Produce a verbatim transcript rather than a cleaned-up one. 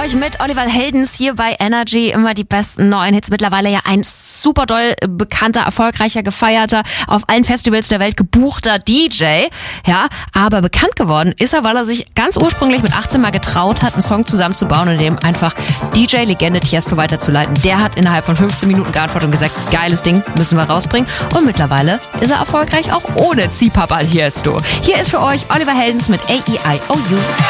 euch mit Oliver Heldens hier bei Energy. Immer die besten neuen Hits. Mittlerweile ja ein super doll bekannter, erfolgreicher, gefeierter, auf allen Festivals der Welt gebuchter D J. Ja, aber bekannt geworden ist er, weil er sich ganz ursprünglich mit achtzehn mal getraut hat, einen Song zusammenzubauen und dem einfach D J-Legende Tiesto weiterzuleiten. Der hat innerhalb von fünfzehn Minuten geantwortet und gesagt, geiles Ding, müssen wir rausbringen. Und mittlerweile ist er erfolgreich auch ohne Ziehpapa Tiesto. Hier ist für euch Oliver Heldens mit A E I O U.